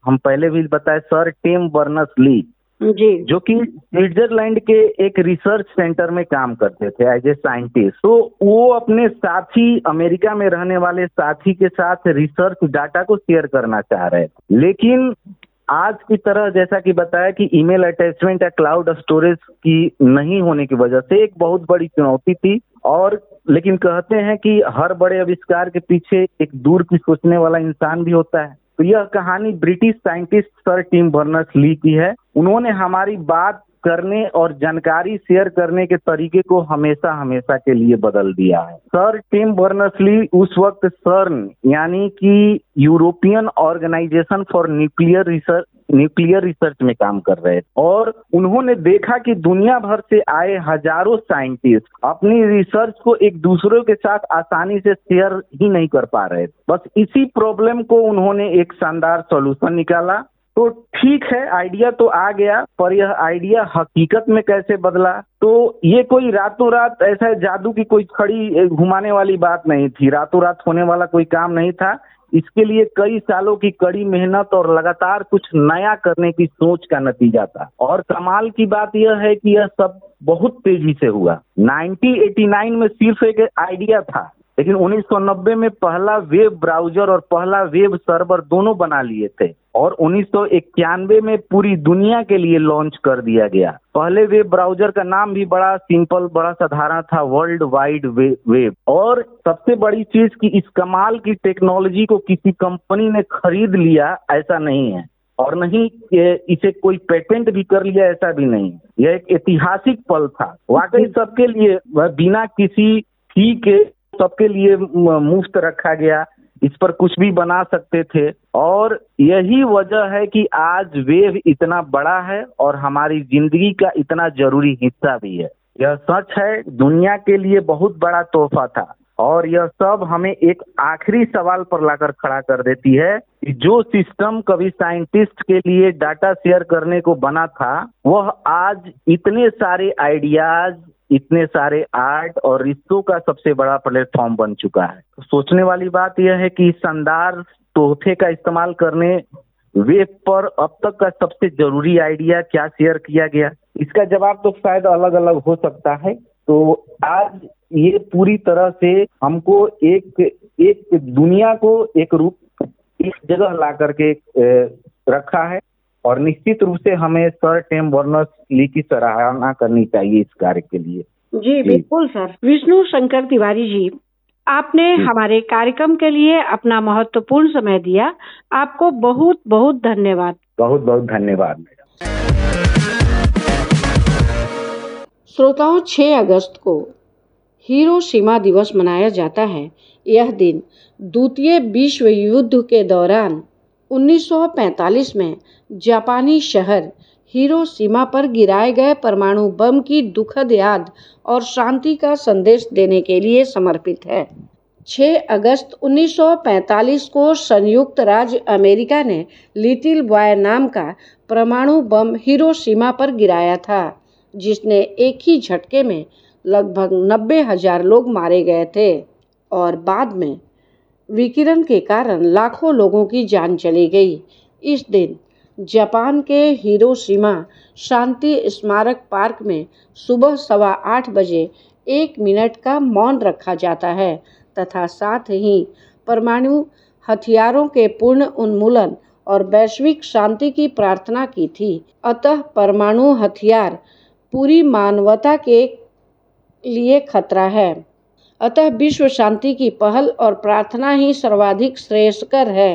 हम पहले भी बताए, सर टिम बर्नर्स-ली, जी, जो कि स्विट्जरलैंड के एक रिसर्च सेंटर में काम करते थे एज ए साइंटिस्ट। तो वो अपने साथी, अमेरिका में रहने वाले साथी के साथ रिसर्च डाटा को शेयर करना चाह रहे थे, लेकिन आज की तरह जैसा कि बताया कि ईमेल अटैचमेंट या क्लाउड स्टोरेज की नहीं होने की वजह से एक बहुत बड़ी चुनौती थी। और लेकिन कहते हैं कि हर बड़े आविष्कार के पीछे एक दूर की सोचने वाला इंसान भी होता है। तो यह कहानी British scientist sir Tim Berners-Lee की है। उन्होंने हमारी बात करने और जानकारी शेयर करने के तरीके को हमेशा हमेशा के लिए बदल दिया है। सर टिम बर्नर्स-ली उस वक्त सर्न यानी कि European organisation for nuclear research में काम कर रहे थे, और उन्होंने देखा कि दुनिया भर से आए हजारों साइंटिस्ट अपनी रिसर्च को एक दूसरे के साथ आसानी से शेयर ही नहीं कर पा रहे थे। बस इसी प्रॉब्लम को उन्होंने एक शानदार सॉल्यूशन निकाला। तो ठीक है, आइडिया तो आ गया, पर यह आइडिया हकीकत में कैसे बदला? तो ये कोई रातों रात ऐसा जादू की कोई छड़ी घुमाने वाली बात नहीं थी, रातों रात होने वाला कोई काम नहीं था। इसके लिए कई सालों की कड़ी मेहनत और लगातार कुछ नया करने की सोच का नतीजा था। और कमाल की बात यह है कि यह सब बहुत तेजी से हुआ। 1989 में सिर्फ एक आइडिया था, लेकिन 1990 में पहला वेब ब्राउजर और पहला वेब सर्वर दोनों बना लिए थे, और 1991 में पूरी दुनिया के लिए लॉन्च कर दिया गया। पहले वेब ब्राउजर का नाम भी बड़ा सिंपल, बड़ा साधारण था, वर्ल्ड वाइड वेब। और सबसे बड़ी चीज कि इस कमाल की टेक्नोलॉजी को किसी कंपनी ने खरीद लिया ऐसा नहीं है, और नहीं इसे कोई पेटेंट भी कर लिया ऐसा भी नहीं। यह एक ऐतिहासिक पल था वाकई, सबके लिए बिना किसी फी के सबके लिए मुफ्त रखा गया। इस पर कुछ भी बना सकते थे, और यही वजह है कि आज वेब इतना बड़ा है और हमारी जिंदगी का इतना जरूरी हिस्सा भी है। यह सच है, दुनिया के लिए बहुत बड़ा तोहफा था। और यह सब हमें एक आखिरी सवाल पर लाकर खड़ा कर देती है कि जो सिस्टम कभी साइंटिस्ट के लिए डाटा शेयर करने को बना था, वह आज इतने सारे आइडियाज, इतने सारे आर्ट और रिश्तों का सबसे बड़ा प्लेटफॉर्म बन चुका है। तो सोचने वाली बात यह है कि शानदार तोहफे का इस्तेमाल करने वेब पर अब तक का सबसे जरूरी आइडिया क्या शेयर किया गया? इसका जवाब तो शायद अलग अलग हो सकता है। तो आज ये पूरी तरह से हमको एक दुनिया को एक रूप, इस जगह ला करके रखा है, और निश्चित रूप से हमें सर टिम बर्नर्स-ली की सराहना करनी चाहिए इस कार्य के लिए। जी बिल्कुल सर। विष्णु शंकर तिवारी जी, आपने हमारे कार्यक्रम के लिए अपना महत्वपूर्ण समय दिया। आपको बहुत बहुत धन्यवाद। बहुत बहुत धन्यवाद मैडम। श्रोताओं, 6 अगस्त को हिरोशिमा दिवस मनाया जाता है। यह दिन द्वितीय विश्व युद्ध के दौरान 1945 में जापानी शहर हिरोशिमा पर गिराए गए परमाणु बम की दुखद याद और शांति का संदेश देने के लिए समर्पित है। 6 अगस्त 1945 को संयुक्त राज्य अमेरिका ने लिटिल बॉय नाम का परमाणु बम हिरोशिमा पर गिराया था, जिसने एक ही झटके में लगभग 90,000 लोग मारे गए थे, और बाद में विकिरण के कारण लाखों लोगों की जान चली गई। इस दिन जापान के हिरोशिमा शांति स्मारक पार्क में सुबह 8:15 बजे 1 मिनट का मौन रखा जाता है तथा साथ ही परमाणु हथियारों के पूर्ण उन्मूलन और वैश्विक शांति की प्रार्थना की थी। अतः परमाणु हथियार पूरी मानवता के लिए खतरा है। अतः विश्व शांति की पहल और प्रार्थना ही सर्वाधिक श्रेयस्कर है।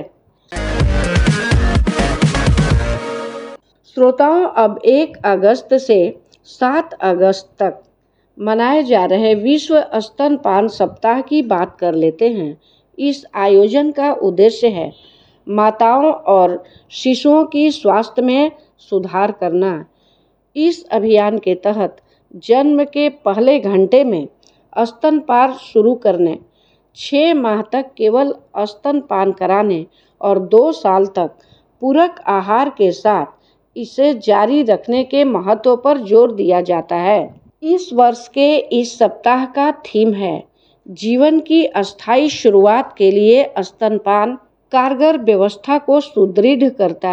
श्रोताओं, अब 1 अगस्त से 7 अगस्त तक मनाए जा रहे विश्व स्तनपान सप्ताह की बात कर लेते हैं। इस आयोजन का उद्देश्य है माताओं और शिशुओं की स्वास्थ्य में सुधार करना। इस अभियान के तहत जन्म के पहले घंटे में स्तनपान शुरू करने, 6 माह तक केवल स्तनपान कराने और 2 साल तक पूरक आहार के साथ इसे जारी रखने के महत्व पर जोर दिया जाता है। इस वर्ष के इस सप्ताह का थीम है जीवन की अस्थायी शुरुआत के लिए स्तनपान कारगर व्यवस्था को सुदृढ़ करता है।